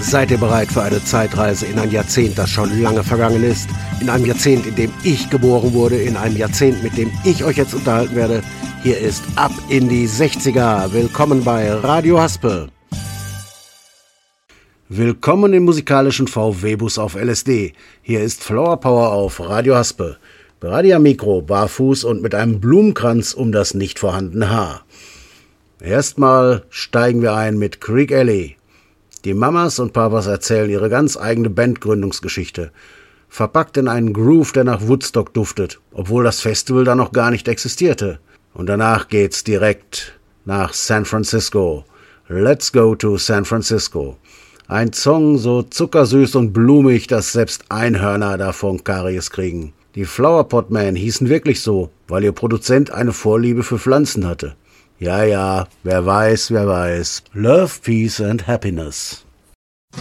Seid ihr bereit für eine Zeitreise in ein Jahrzehnt, das schon lange vergangen ist? In einem Jahrzehnt, in dem ich geboren wurde, in einem Jahrzehnt, mit dem ich euch jetzt unterhalten werde. Hier ist Ab in die 60er. Willkommen bei Radio Haspel. Willkommen im musikalischen VW-Bus auf LSD. Hier ist Flower Power auf Radio Haspel. Gerade am Mikro, barfuß und mit einem Blumenkranz um das nicht vorhandene Haar. Erstmal steigen wir ein mit Creek Alley. Die Mamas und Papas erzählen ihre ganz eigene Bandgründungsgeschichte. Verpackt in einen Groove, der nach Woodstock duftet, obwohl das Festival da noch gar nicht existierte. Und danach geht's direkt nach San Francisco. Let's go to San Francisco. Ein Song so zuckersüß und blumig, dass selbst Einhörner davon Karies kriegen. Die Flowerpot Men hießen wirklich so, weil ihr Produzent eine Vorliebe für Pflanzen hatte. Ja, wer weiß. Love, Peace and Happiness.